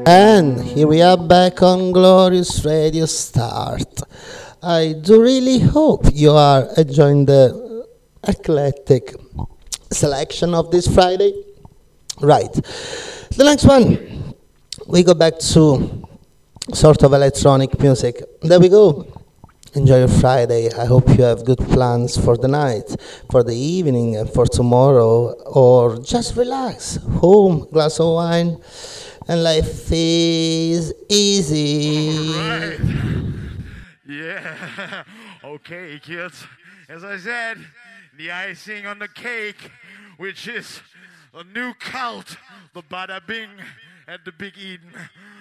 And here we are back on Glorious Radio Start. I do really hope you are enjoying the eclectic selection of this Friday. Right. The next one, we go back to sort of electronic music. There we go. Enjoy your Friday. I hope you have good plans for the night, for the evening, and for tomorrow, or just relax. Home, glass of wine, and life is Right. easy. Yeah. Okay, kids. As I said, the icing on the cake, which is a new cult, the Bada Bing and the Big Eden.